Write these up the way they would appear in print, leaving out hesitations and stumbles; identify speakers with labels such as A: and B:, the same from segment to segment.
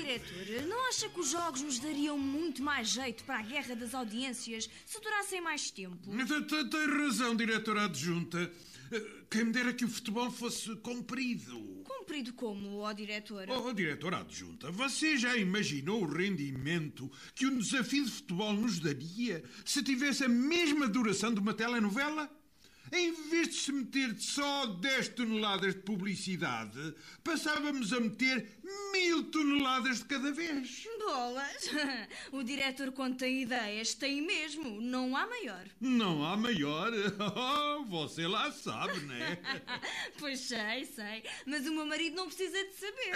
A: diretor, não acha que os jogos nos dariam muito mais jeito para a guerra das audiências se durassem mais tempo?
B: Tem razão, diretora adjunta. Quem me dera que o futebol fosse comprido.
A: Comprido como, ó diretor?
B: Oh, diretora adjunta, você já imaginou o rendimento que um desafio de futebol nos daria se tivesse a mesma duração de uma telenovela? Em vez de se meter só 10 toneladas de publicidade, passávamos a meter 1000 toneladas de cada vez.
A: Bolas! O diretor, quando tem ideias, tem mesmo. Não há maior.
B: Não há maior? Oh, você lá sabe, né?
A: Pois sei. Mas o meu marido não precisa de saber.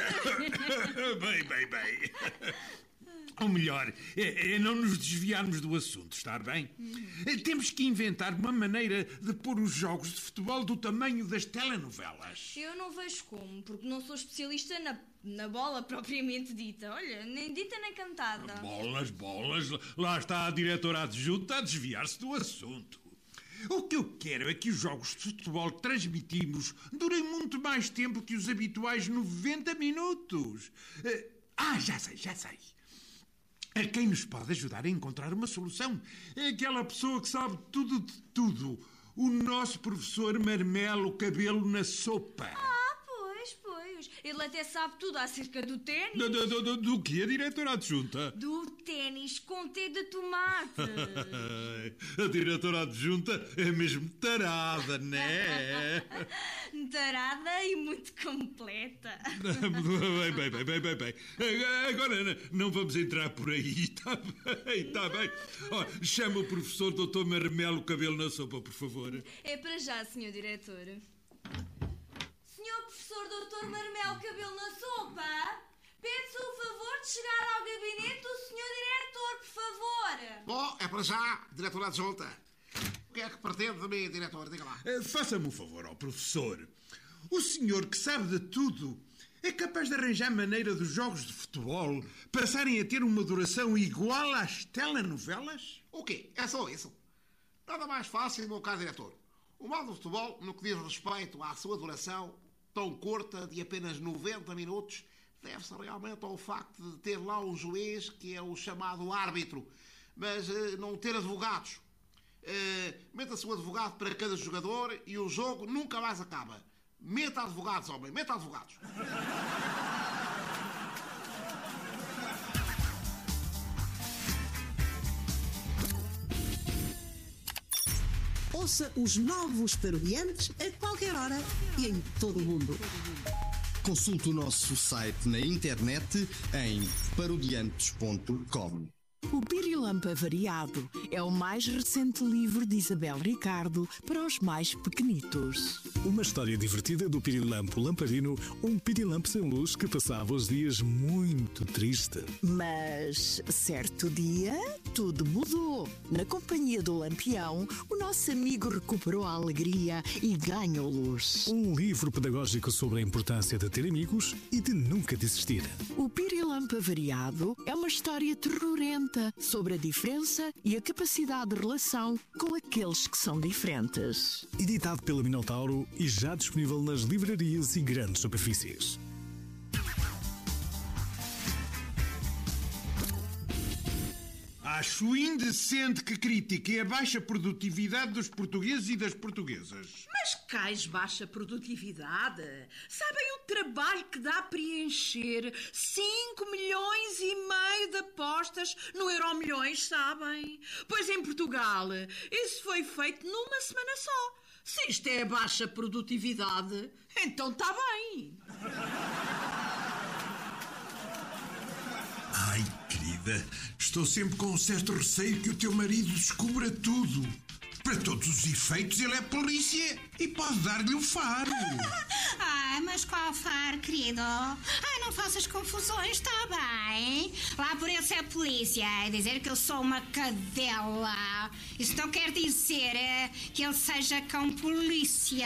B: Bem. O melhor é não nos desviarmos do assunto, está bem? Temos que inventar uma maneira de pôr os jogos de futebol do tamanho das telenovelas.
A: Eu não vejo como, porque não sou especialista na bola propriamente dita. Olha, nem dita nem cantada.
B: Bolas. Lá está a diretora adjunta a desviar-se do assunto. O que eu quero é que os jogos de futebol que transmitimos durem muito mais tempo que os habituais 90 minutos. Já sei. Quem nos pode ajudar a encontrar uma solução é aquela pessoa que sabe tudo de tudo. O nosso professor Marmelo Cabelo na Sopa.
A: Pois. Ele até sabe tudo acerca do ténis.
B: Do que a diretora adjunta?
A: Do ténis com T de tomate.
B: A diretora adjunta é mesmo tarada, né?
A: Tarada e muito completa.
B: Bem. Agora não vamos entrar por aí, está bem. Chama o professor Dr. Marmelo Cabelo na Sopa, por favor.
A: É para já, senhor diretor. Senhor professor Dr. Marmelo Cabelo na Sopa, peço o favor de chegar ao gabinete do senhor diretor, por favor.
C: Bom, é para já, diretora adjunta. O que é que pretende de mim, diretor? Diga lá.
B: Faça-me um favor ao professor. O senhor que sabe de tudo é capaz de arranjar maneira dos jogos de futebol passarem a ter uma duração igual às telenovelas?
C: O quê? É só isso? Nada mais fácil, meu caro diretor. O mal do futebol, no que diz respeito à sua duração tão curta de apenas 90 minutos, deve-se realmente ao facto de ter lá um juiz que é o chamado árbitro, mas não ter advogados. Meta-se um advogado para cada jogador e o jogo nunca mais acaba. Meta advogados, homem, meta advogados.
D: Ouça os novos Parodiantes a qualquer hora e em todo o mundo.
E: Consulte o nosso site na internet em parodiantes.com.
F: O Pirilampo Variado é o mais recente livro de Isabel Ricardo para os mais pequenitos.
G: Uma história divertida do Pirilampo Lamparino, um pirilampo sem luz que passava os dias muito triste.
F: Mas, certo dia, tudo mudou. Na companhia do Lampião, o nosso amigo recuperou a alegria e ganhou luz.
G: Um livro pedagógico sobre a importância de ter amigos e de nunca desistir.
F: O Pirilampo Variado é uma história terrorenta sobre a diferença e a capacidade de relação com aqueles que são diferentes.
G: Editado pela Minotauro e já disponível nas livrarias e grandes superfícies.
B: Acho indecente que critiquem a baixa produtividade dos portugueses e das portuguesas.
H: Mas cais baixa produtividade? Sabem o trabalho que dá a preencher 5,5 milhões de apostas no Euromilhões, sabem? Pois em Portugal isso foi feito numa semana só. Se isto é baixa produtividade, então está bem.
B: Ai, querida, estou sempre com um certo receio que o teu marido descubra tudo. Para todos os efeitos, ele é polícia e pode dar-lhe o faro.
I: Ai, mas qual faro, querido? Ai, não faças confusões, está bem? Lá por ele ser polícia e dizer que eu sou uma cadela. Isso não quer dizer que ele seja cão polícia.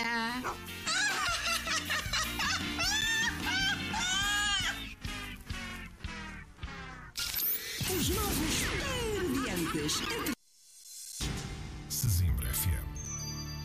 D: Os novos Parodiantes.